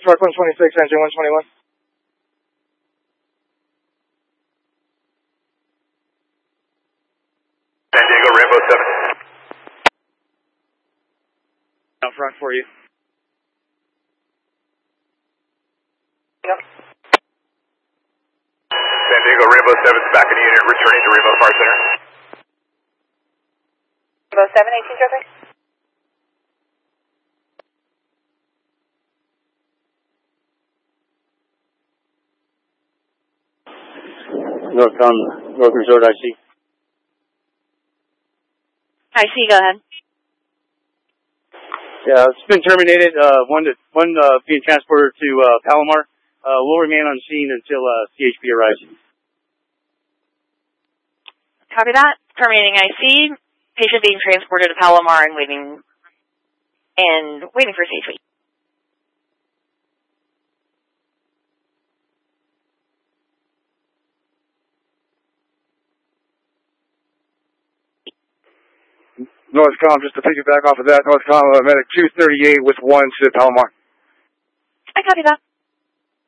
Park 126, engine 121. San Diego, Rainbow 7. Out front for you. Yep. San Diego, Rainbow 7 is back in the unit, returning to Rainbow Fire Center. Rainbow 7, 18 traffic. North Resort IC. IC, go ahead. Yeah, it's been terminated. One being transported to Palomar. We'll remain on scene until CHP arrives. Copy that. Terminating IC. Patient being transported to Palomar and waiting for CHP. Northcom, just to piggyback off of that, Northcom, medic 238 with 1 to Palomar. I copy that.